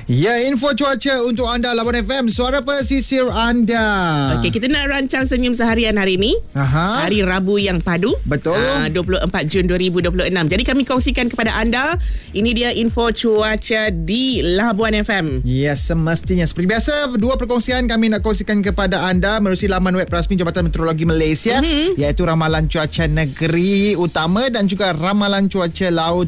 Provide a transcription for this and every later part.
Ya, info cuaca untuk anda Labuan FM, suara pesisir anda. Okey, kita nak rancang senyum seharian hari ini. Hari Rabu yang padu. Betul. 24 Jun 2026. Jadi kami kongsikan kepada anda, ini dia info cuaca di Labuan FM. Ya, semestinya seperti biasa, dua perkongsian kami nak kongsikan kepada anda melalui laman web rasmi Jabatan Meteorologi Malaysia, iaitu ramalan cuaca negeri utama dan juga ramalan cuaca laut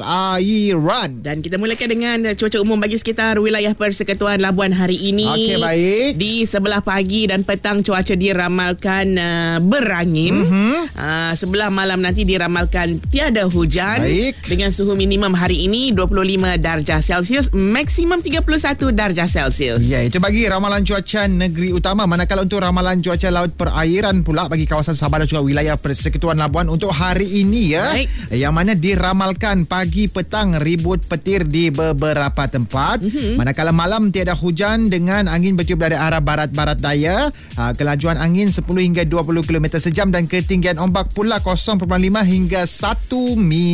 perairan. Dan kita mulakan dengan cuaca umum bagi sekitar wilayah Persekutuan Labuan hari ini. Okey, baik. Di sebelah pagi dan petang cuaca diramalkan berangin. Sebelah malam nanti diramalkan tiada hujan. Baik. Dengan suhu minimum hari ini 25 darjah Celsius, maksimum 31 darjah Celsius. Ya, itu bagi ramalan cuaca negeri utama. Manakala untuk ramalan cuaca laut perairan pula bagi kawasan Sabah dan juga wilayah Persekutuan Labuan untuk hari ini ya. Baik. Yang mana diramalkan pagi petang ribut petir di beberapa tempat. Manakala malam tiada hujan dengan angin bertiup dari arah barat-barat daya. Kelajuan angin 10 hingga 20 km sejam dan ketinggian ombak pula 0.5 hingga 1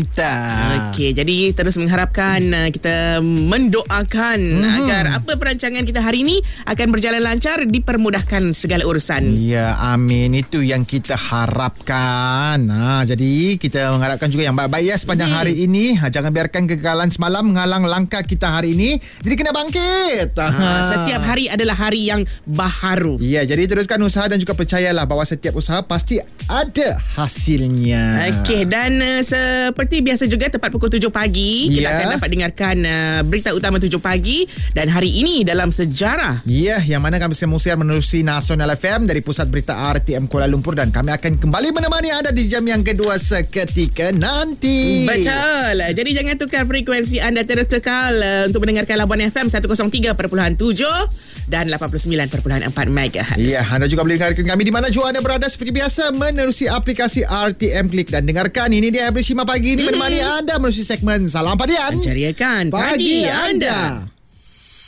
meter. Okey, jadi terus mengharapkan, kita mendoakan agar apa perancangan kita hari ini akan berjalan lancar, dipermudahkan segala urusan. Ya, amin. Itu yang kita harapkan. Jadi kita mengharapkan juga yang baik-baik ya sepanjang hari ini. Jangan biarkan kegagalan semalam menghalang langkah kita hari ini. Jadi kena bangkit. Setiap hari adalah hari yang baharu. Ya, jadi teruskan usaha dan juga percayalah bahawa setiap usaha pasti ada hasilnya. Okey, dan seperti biasa juga tepat pukul 7 pagi kita akan dapat dengarkan berita utama 7 pagi dan hari ini dalam sejarah. Ya, yang mana kami semusiar menerusi Nasional FM dari Pusat Berita RTM Kuala Lumpur dan kami akan kembali menemani anda di jam yang kedua seketika nanti. Betul. Jadi jangan tukar frekuensi anda, terus kekal untuk mendengarkan Labuan FM 103.7 dan 89.4 MHz. Ya, anda juga boleh dengarkan kami di mana jua anda berada seperti biasa menerusi aplikasi RTM Klik dan dengarkan ini dia Abri Shima pagi ini menemani anda menerusi segmen Salam Padian. Menceriakan pagi anda.